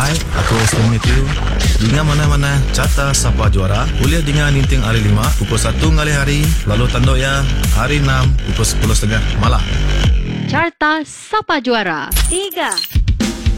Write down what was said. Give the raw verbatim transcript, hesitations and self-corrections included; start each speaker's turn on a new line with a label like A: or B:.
A: Hai, aku Aston Matthew. Dengan mana-mana carta Sapa Juara, boleh dengan Ninting hari lima pukul satu ngali hari, lalu tanduk ya hari enam pukul sepuluh tiga puluh malam.
B: Carta Sapa Juara tiga.